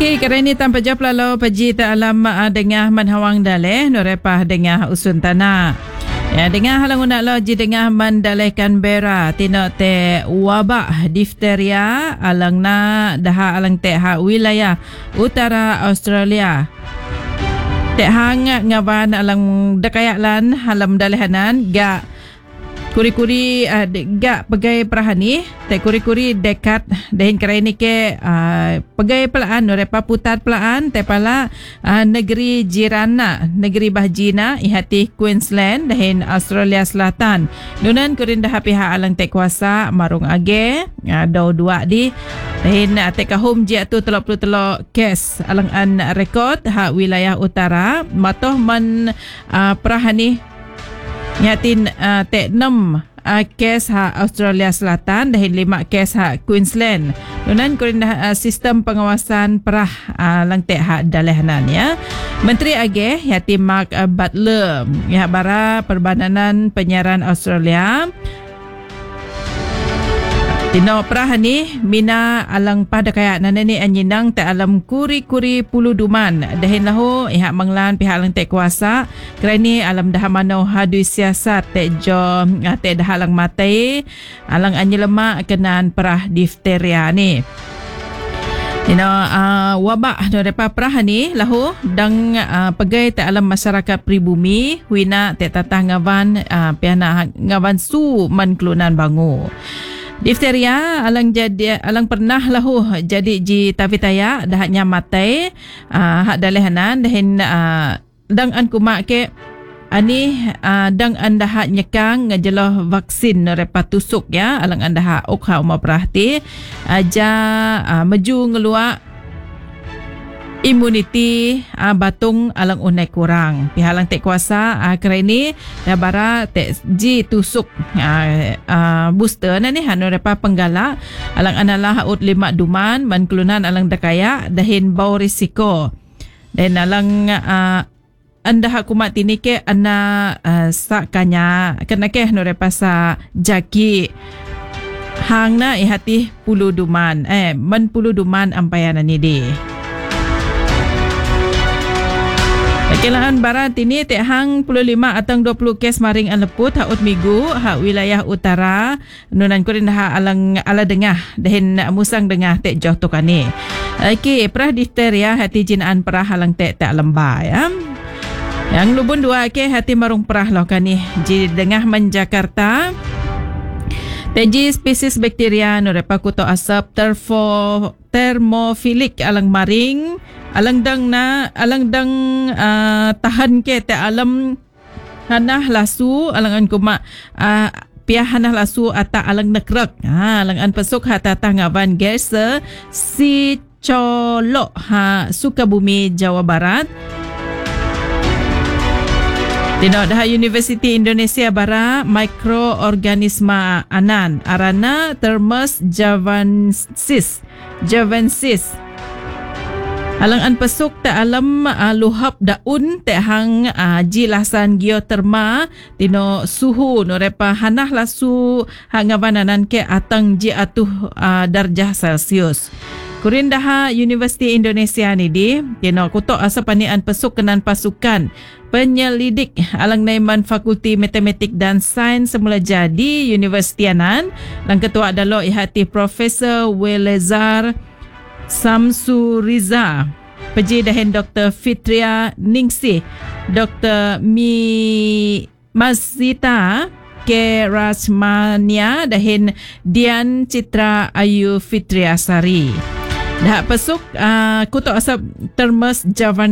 Okey, kerana tanpa jawab lalu peji tak alam dengah manhawang daleh norepah dengah usun tanah. Ya, dengah halang unak lo ji dengah mandaleh Canberra tinok te wabak difteria alang na daha alang te ha wilayah utara Australia. Te hang ngawan alang dekayaklan halam dalehanan ga kuri-kuri gak pegai perahani te kuri-kuri dekat dehin kerai ni ke pegai pelaan norepa putat pelaan te pala negeri jirana negeri bahjina ihati Queensland dehin Australia Selatan nunan kurin dah pihak alang te kuasa marung age do dua di dehin te kahum je tu 33 kes alang an rekod ha wilayah utara matoh man perahani Yatin te 6 kes ha Australia Selatan dan 5 kes ha Queensland. Nunan kurin sistem pengawasan perah lang te ha dalehanan ya. Menteri Age Yati Mark Butler ya bara Perbadanan Penyiaran Australia Tino perahani mina alang pada kayak nanani anyinang te alam kuri-kuri pulu duman dahin lahu ihak manglan pihak alang te kuasa kerani alam dah manau hadui siasat te jo te dah alang matai alang anyi lemak kenan perah difteria ni. Wabak daripada perahani lahu dang pegai te alam masyarakat pribumi wina te tatah ngawan piana ngawan su man kelunan bangu. Difteria alang jadi alang pernah lahu jadi ji tavitaya dahnya matai hak dalehanan dahin dang an kumak ke ani dang anda hak nyekang ngajeloh vaksin repa tusuk ya alang anda hak okha umar perhati aja maju ngeluak imuniti batung alang unai kurang pihak alang tek kuasa kerana dah bara tek ji tusuk booster na ni hanu repa penggala alang analah ut 5 duman man kelunan alang dakaya dahin bau risiko dan alang anda hakumat ini ke ana sakanya kena ke hanu repa sa jaki hang na ihati pulu duman man pulu duman ampayan ni di. Kelaan barat ini te hang 15 atau 20 kes maring an leput haut migu hak wilayah utara nunan kurin ha alang ala dengah dahin musang dengah te joh tukani. Okey, perah difteria hati jinaan perah halang te lembah ya. Yang lubun dua ke hati marung perah lo kani ji dengah man Jakarta. Teji spesies bakteria nurepa kuto asap thermophilic alang maring alang dang tahan ke te alam hanah lasu alang an kuma pia hanah lasu ata alang nekrak alang an pesuk hata tangawan gas si colok ha Sukabumi Jawa Barat. Tino dah Universiti Indonesia bara mikroorganisma anan arana Thermus javansis. Alang an pesuk te alam luhap daun te hang jilasan geoterma tino suhu no repa hanah lasu hangawananan ke atang ji atuh darjah Celsius. Kurin daha Universiti Indonesia ni di tino kutok asapani an pesuk kenan pasukan penyelidik alang naiman Fakulti Matematik dan Sains semula jadi Universiti Anan lang ketua dalo ihati Profesor Welezar Samsuriza peji dahin Dr. Fitria Ningsih Dr. Masita K. Rajmania dahin Dian Citra Ayu Fitriasari dah pesuk kutok asap Thermus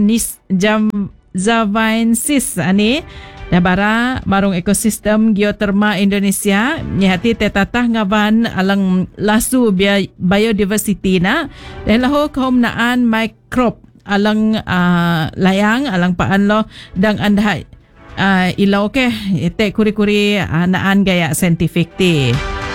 javansis ani dah bara marung ekosistem geoterma Indonesia nyahati tetatah ngawan alang lasu biodiversity na dan lahu kaum naan microbe alang layang alang paan lo dang anda ilaw ke te kuri-kuri naan gaya saintifik ti.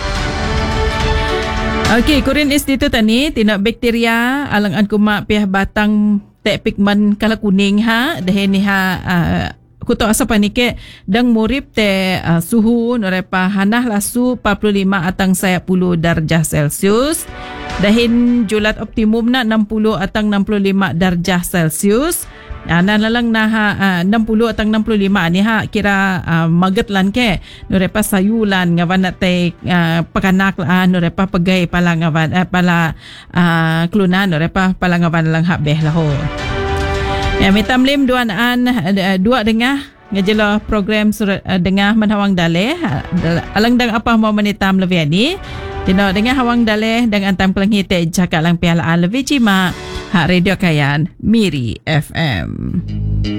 Okey, Korean Institute ni tindak bakteria alang an kuma pihak batang te pigmen kala kuning ha dahin ni ha kuto asa panike dang murip te suhu norepa hanah lasu 45 atang 10 darjah Celsius Dahin julat optimum na 60 atang 65 darjah Celsius. Nan lalang na 60 atang 65 ni kira magetlan ke nurepa sayulan ngawan nate pakanak nurepa pagay pala ngawan pala klunan nurepa pala ngawan lang habeh laho. Mitamlim duanaan dua dengah ngejelo program dengah manhawang daleh alang dang apa mau menitam lebih ni tino dengah hawang daleh dang antam kelangite cakap lang pialaan lebih cima hak radio kayan Miri FM.